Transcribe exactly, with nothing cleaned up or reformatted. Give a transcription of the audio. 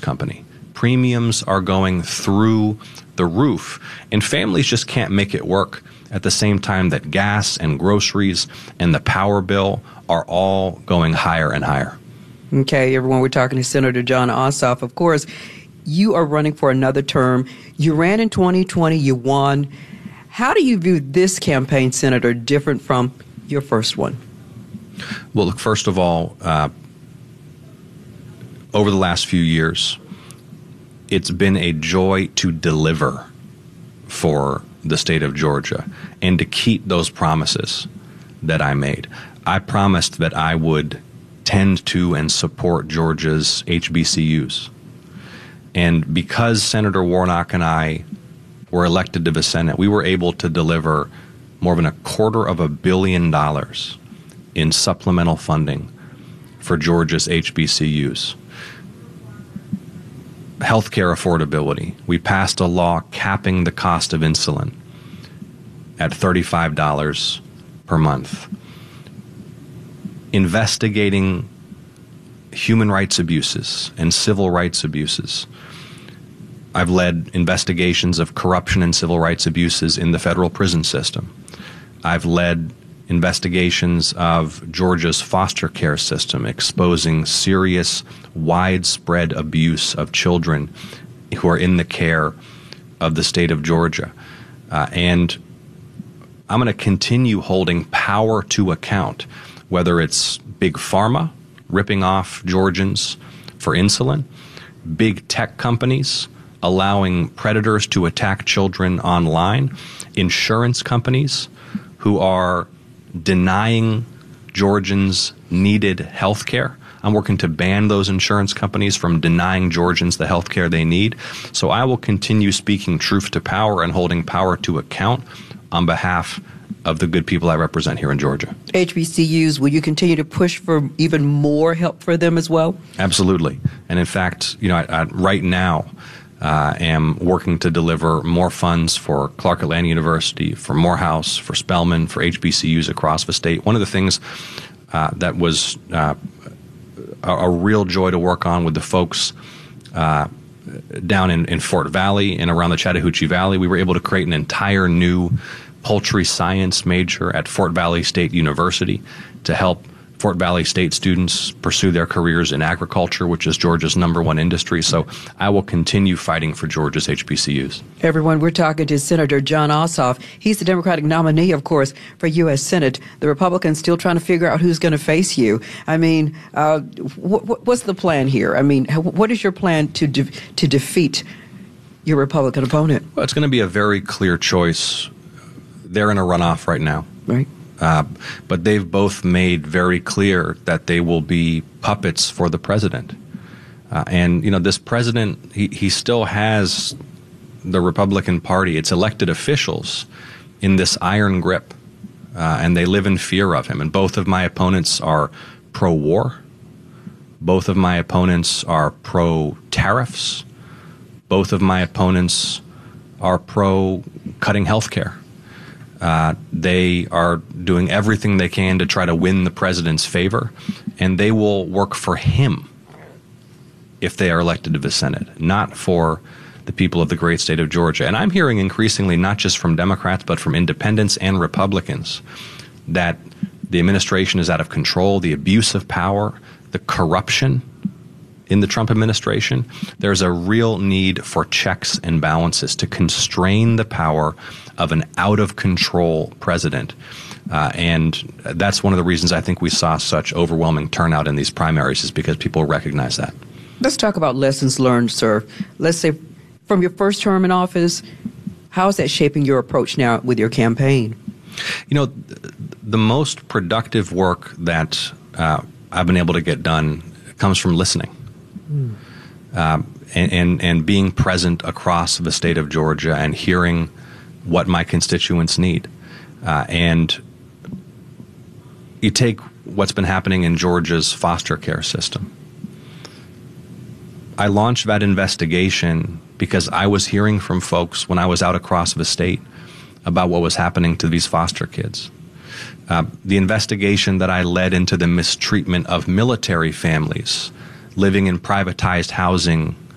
company. Premiums are going through the roof, and families just can't make it work at the same time that gas and groceries and the power bill are all going higher and higher. Okay, everyone, we're talking to Senator Jon Ossoff. Of course, you are running for another term. You ran in twenty twenty, you won. How do you view this campaign, Senator, different from your first one? Well, look, first of all, uh, over the last few years, it's been a joy to deliver for the state of Georgia and to keep those promises that I made. I promised that I would tend to and support Georgia's H B C Us. And because Senator Warnock and I were elected to the Senate, we were able to deliver more than a quarter of a billion dollars in supplemental funding for Georgia's H B C Us. Healthcare affordability. We passed a law capping the cost of insulin at thirty-five dollars per month. Investigating human rights abuses and civil rights abuses. I've led investigations of corruption and civil rights abuses in the federal prison system. I've led investigations of Georgia's foster care system, exposing serious, widespread abuse of children who are in the care of the state of Georgia. Uh, and I'm going to continue holding power to account, whether it's big pharma ripping off Georgians for insulin, big tech companies allowing predators to attack children online, insurance companies who are denying Georgians needed health care. I'm working to ban those insurance companies from denying Georgians the health care they need. So I will continue speaking truth to power and holding power to account on behalf of the good people I represent here in Georgia. H B C Us, will you continue to push for even more help for them as well? Absolutely. And in fact, you know, I, I, right now, Uh, am working to deliver more funds for Clark Atlanta University, for Morehouse, for Spelman, for H B C Us across the state. One of the things uh, that was uh, a, a real joy to work on with the folks uh, down in, in Fort Valley and around the Chattahoochee Valley, we were able to create an entire new poultry science major at Fort Valley State University to help Fort Valley State students pursue their careers in agriculture, which is Georgia's number one industry. So I will continue fighting for Georgia's H B C Us. Everyone, we're talking to Senator Jon Ossoff. He's the Democratic nominee, of course, for U S Senate. The Republicans still trying to figure out who's going to face you. I mean, uh, wh- what's the plan here? I mean, what is your plan to de- to defeat your Republican opponent? Well, it's going to be a very clear choice. They're in a runoff right now. Right. Uh, but they've both made very clear that they will be puppets for the president. Uh, and, you know, this president, he, he still has the Republican Party, its elected officials, in this iron grip, uh, and they live in fear of him. And both of my opponents are pro-war. Both of my opponents are pro-tariffs. Both of my opponents are pro-cutting health care. Uh, they are doing everything they can to try to win the president's favor, and they will work for him if they are elected to the Senate, not for the people of the great state of Georgia. And I'm hearing increasingly, not just from Democrats, but from independents and Republicans, that the administration is out of control, the abuse of power, the corruption in the Trump administration. There's a real need for checks and balances to constrain the power of an out-of-control president. Uh, and that's one of the reasons I think we saw such overwhelming turnout in these primaries, is because people recognize that. Let's talk about lessons learned, sir. Let's say from your first term in office, how is that shaping your approach now with your campaign? You know, the most productive work that uh, I've been able to get done comes from listening. Mm. Um, and, and, and being present across the state of Georgia and hearing what my constituents need. Uh, and you take what's been happening in Georgia's foster care system. I launched that investigation because I was hearing from folks when I was out across the state about what was happening to these foster kids. Uh, the investigation that I led into the mistreatment of military families living in privatized housing